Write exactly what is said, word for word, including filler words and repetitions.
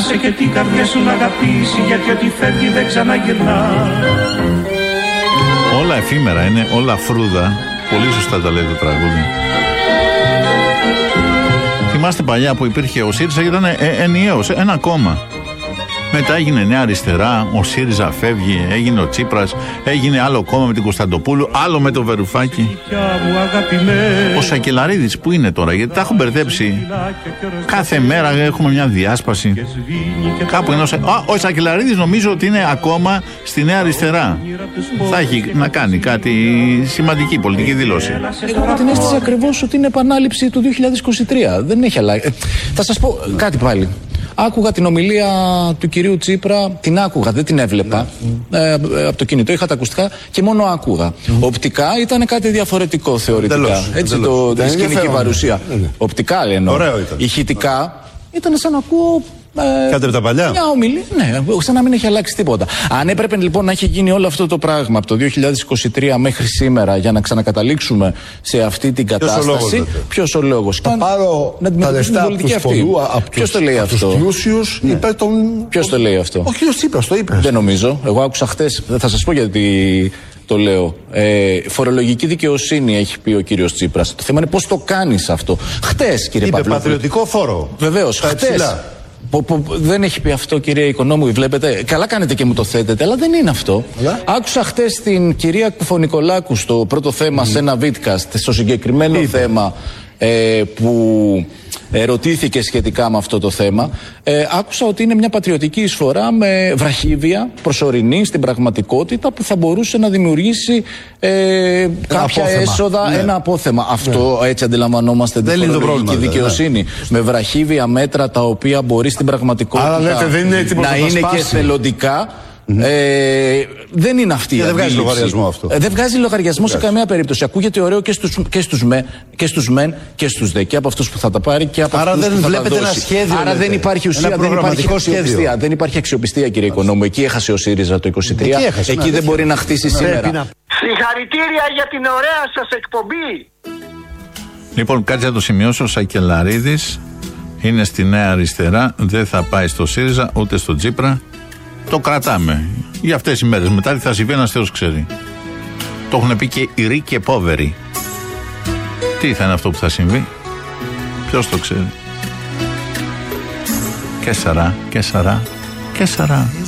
Άσε και την καρδιά σου να αγαπήσει, γιατί ό,τι φεύγει δεν ξαναγυρνά. Όλα εφήμερα είναι, όλα φρούδα. Πολύ σωστά τα λέει το τραγούδι. Θυμάστε παλιά που υπήρχε ο ΣΥΡΙΖΑ και ήταν ε, ενιαίος, ένα κόμμα. Μετά έγινε Νέα Αριστερά, ο ΣΥΡΙΖΑ φεύγει, έγινε ο Τσίπρας, έγινε άλλο κόμμα με την Κωνσταντοπούλου, άλλο με το Βερουφάκη. Ο Σακελαρίδης που είναι τώρα, γιατί τα έχω μπερδέψει. Κάθε μέρα έχουμε μια διάσπαση. Κάπου ενός... Α, ο Σακελαρίδης νομίζω ότι είναι ακόμα στη Νέα Αριστερά. Θα έχει να κάνει κάτι σημαντική πολιτική δήλωση. Εγώ έχω την αίσθηση ακριβώς ότι είναι επανάληψη του δύο χιλιάδες είκοσι τρία. Δεν έχει αλλάξει. Θα σας πω κάτι πάλι. Άκουγα την ομιλία του κυρίου Τσίπρα, την άκουγα, δεν την έβλεπα ναι. ε, ε, από το κινητό, είχα τα ακουστικά και μόνο άκουγα. Mm. Οπτικά ήταν κάτι διαφορετικό θεωρητικά. Τελώς, έτσι τελώς. Το, η σκηνική παρουσία. Ναι, ναι. Οπτικά λένε. Ωραίο ήταν. Ηχητικά ήταν σαν να ακούω. Ε, Κάτι από τα παλιά. Μια ομιλία, ναι, σαν να μην έχει αλλάξει τίποτα. Αν έπρεπε λοιπόν να έχει γίνει όλο αυτό το πράγμα από το δύο χιλιάδες είκοσι τρία μέχρι σήμερα για να ξανακαταλήξουμε σε αυτή την κατάσταση, ποιος ο λόγος? Θα πάρω να τα λεφτά από τους πολλού, ποιος το λέει αυτό? Τους πλούσιους, ναι. Υπέρ των... Ποιος το λέει αυτό? Ο κύριος Τσίπρας το είπε. Δεν νομίζω. Εγώ άκουσα χτες, θα σας πω γιατί το λέω. Ε, φορολογική δικαιοσύνη έχει πει ο κύριος Τσίπρας. Το θέμα είναι πώς το κάνεις αυτό. Χτες, κύριε Παπλόπουλο. Είπε πατριωτικό φόρο. Βεβαίως, χτες. Που, που, δεν έχει πει αυτό, κυρία Οικονόμου, βλέπετε. Καλά κάνετε και μου το θέτετε, αλλά δεν είναι αυτό. Αλλά? Άκουσα χτες την κυρία Κουφωνικολάκου στο πρώτο θέμα mm. σε ένα βίτκαστ, στο συγκεκριμένο Είπε. θέμα ε, που ερωτήθηκε σχετικά με αυτό το θέμα. Ε, άκουσα ότι είναι μια πατριωτική εισφορά με βραχύβια, προσωρινή στην πραγματικότητα, που θα μπορούσε να δημιουργήσει ε, κάποια απόθεμα. έσοδα, ναι. ένα απόθεμα. Ναι. Αυτό έτσι αντιλαμβανόμαστε την φορολογική δικαιοσύνη. Ναι. Με βραχύβια μέτρα τα οποία μπορεί στην πραγματικότητα λέτε, δεν είναι να είναι και εθελοντικά. Mm-hmm. Ε, δεν είναι αυτή η δεν βγάζει λογαριασμό αυτό. Ε, δεν βγάζει λογαριασμό δεν σε καμία περίπτωση. Ακούγεται ωραίο και στους, και στους, με, και στους μεν και στους δε. Και από αυτούς που θα τα πάρει και από Άρα αυτούς που θα τα δώσει. Ένα σχέδιο, Άρα δεν υπάρχει ουσία, δεν υπάρχει αξιοπιστία. Δεν υπάρχει αξιοπιστία, κύριε Οικονόμου. Εκεί έχασε ο ΣΥΡΙΖΑ το είκοσι τρία. Εκεί, έχασε, Εκεί ναι, δεν μπορεί να χτίσει σήμερα. Συγχαρητήρια για την ωραία σας εκπομπή. Λοιπόν, κάτι να το σημειώσω. Ο Σακελαρίδης είναι στη Νέα Αριστερά. Δεν θα πάει στο ΣΥΡΙΖΑ ούτε στο Τσίπρα. Το κρατάμε για αυτές οι μέρες. Μετά τι θα συμβεί, ένας Θεός ξέρει. Το έχουν πει και οι ρίκοι και πόβεροι. Τι θα είναι αυτό που θα συμβεί, ποιος το ξέρει. Και σαρά, και σαρά, και σαρά.